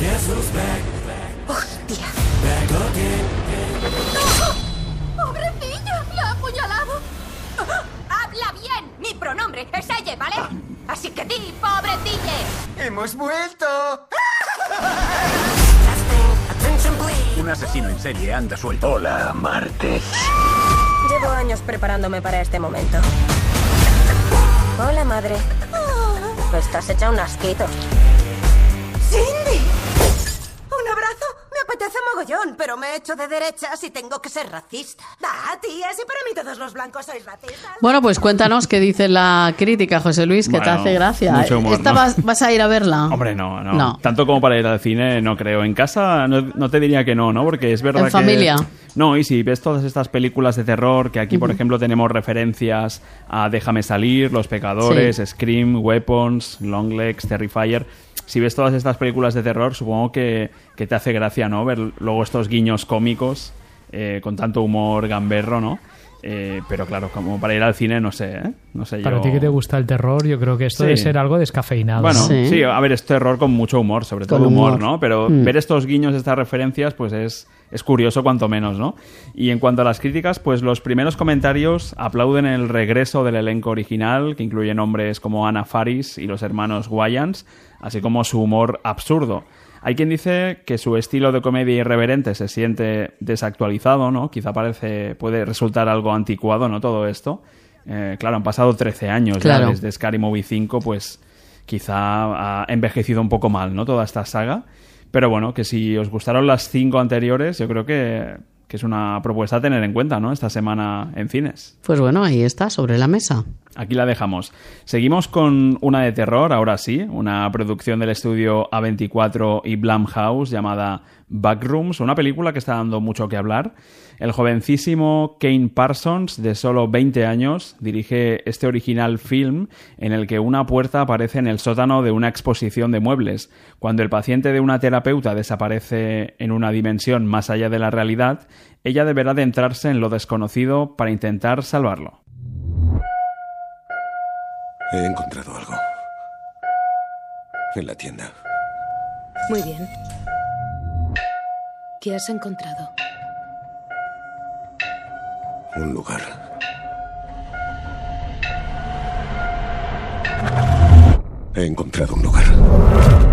¡Hostia! ¡No! ¡Pobrecilla! ¡La ha apuñalado! ¡Habla bien! Mi pronombre es ella, ¿vale? Así que di, pobrecilla. ¡Hemos vuelto! Un asesino en serie anda suelto. Hola, Marte. Llevo años preparándome para este momento. Hola, madre. Estás hecha un asquito. ¡Cindy! ¿Un abrazo? Me apetece mogollón, pero me he hecho de derechas y tengo que ser racista. Ah, tía, si para mí todos los blancos sois racistas. Bueno, pues cuéntanos qué dice la crítica, José Luis, que te hace gracia. Mucho humor, ¿Esta ¿no? vas a ir a verla? Hombre, no. Tanto como para ir al cine, no creo. En casa no te diría que no, porque es verdad ¿En que... familia? No, y si ves todas estas películas de terror, que aquí, por ejemplo, tenemos referencias a Déjame salir, Los pecadores, Sí. Scream, Weapons, Longlegs, Terrifier... Si ves todas estas películas de terror, supongo que te hace gracia, ¿no? Ver luego estos guiños cómicos con tanto humor gamberro, ¿no? Pero claro, como para ir al cine, no sé, ¿eh? No sé, Para ti que te gusta el terror, yo creo que esto debe ser algo descafeinado. Bueno, Sí. sí, a ver, es terror con mucho humor, sobre todo Con humor, humor. ¿no? Pero ver estos guiños, estas referencias, pues es curioso cuanto menos, ¿no? Y en cuanto a las críticas, pues los primeros comentarios aplauden el regreso del elenco original, que incluye nombres como Anna Faris y los hermanos Wayans, así como su humor absurdo. Hay quien dice que su estilo de comedia irreverente se siente desactualizado, ¿no? Quizá puede resultar algo anticuado, ¿no? Todo esto. Claro, han pasado 13 años Claro. ya desde Scary Movie 5, pues quizá ha envejecido un poco mal, ¿no? Toda esta saga. Pero bueno, que si os gustaron las 5 anteriores, yo creo que es una propuesta a tener en cuenta, ¿no? Esta semana en cines. Pues bueno, ahí está, sobre la mesa. Aquí la dejamos. Seguimos con una de terror, ahora sí, una producción del estudio A24 y Blumhouse llamada Backrooms, una película que está dando mucho que hablar. El jovencísimo Kane Parsons, de solo 20 años, dirige este original film en el que una puerta aparece en el sótano de una exposición de muebles. Cuando el paciente de una terapeuta desaparece en una dimensión más allá de la realidad, ella deberá adentrarse en lo desconocido para intentar salvarlo. He encontrado algo. En la tienda. Muy bien. ¿Qué has encontrado? Un lugar. He encontrado un lugar.